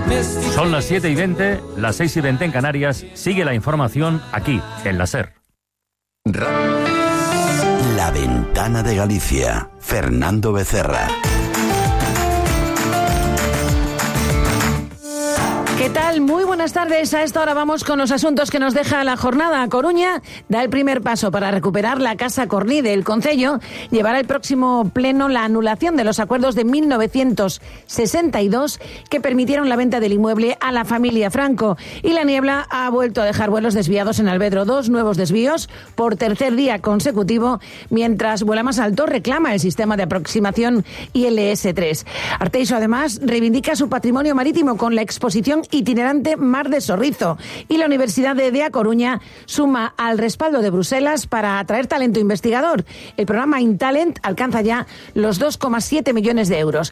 Son las 7:20, las 6:20 en Canarias. Sigue la información aquí, en la SER. La Ventana de Galicia. Fernando Becerra. ¿Qué tal? Muy buenas tardes. A esta hora vamos con los asuntos que nos deja la jornada. A Coruña da el primer paso para recuperar la Casa Cornide. El Concello llevará al próximo pleno la anulación de los acuerdos de 1962 que permitieron la venta del inmueble a la familia Franco. Y la niebla ha vuelto a dejar vuelos desviados en Alvedro. 2 nuevos desvíos por tercer día consecutivo, mientras Vuela Más Alto reclama el sistema de aproximación ILS-3. Arteixo, además, reivindica su patrimonio marítimo con la exposición itinerante Mar de Sorrizo, y la Universidad de A Coruña suma al respaldo de Bruselas para atraer talento investigador. El programa InTalent alcanza ya los 2,7 millones de euros.